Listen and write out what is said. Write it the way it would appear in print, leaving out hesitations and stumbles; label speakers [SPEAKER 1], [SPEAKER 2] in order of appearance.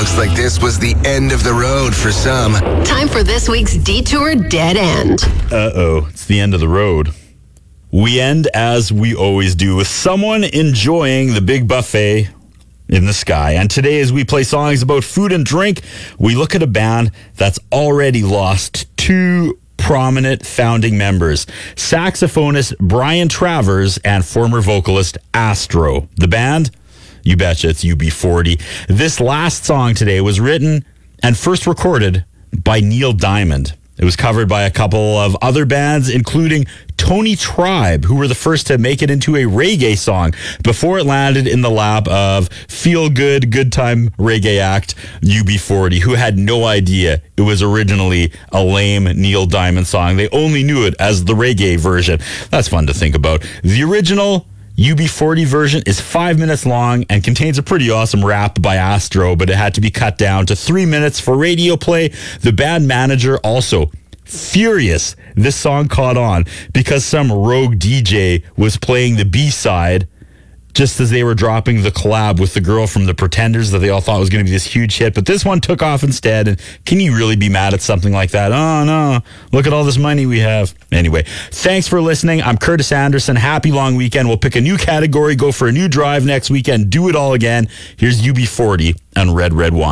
[SPEAKER 1] looks like this was the end of the road for some.
[SPEAKER 2] Time for this week's Detour Dead End.
[SPEAKER 3] It's the end of the road. We end as we always do with someone enjoying the big buffet in the sky. And today, as we play songs about food and drink, we look at a band that's already lost two prominent founding members, saxophonist Brian Travers and former vocalist Astro. The band? You betcha, it's UB40. This last song today was written and first recorded by Neil Diamond. It was covered by a couple of other bands, including Tony Tribe, who were the first to make it into a reggae song before it landed in the lap of feel-good, good-time reggae act UB40, who had no idea it was originally a lame Neil Diamond song. They only knew it as the reggae version. That's fun to think about. The original UB40 version is 5 minutes long and contains a pretty awesome rap by Astro, but it had to be cut down to 3 minutes for radio play. The band manager also furious this song caught on because some rogue DJ was playing the B-side just as they were dropping the collab with the girl from The Pretenders that they all thought was going to be this huge hit. But this one took off instead. And can you really be mad at something like that? Oh, no. Look at all this money we have. Anyway, thanks for listening. I'm Curtis Anderson. Happy long weekend. We'll pick a new category, go for a new drive next weekend, do it all again. Here's UB40 on Red Red Wine.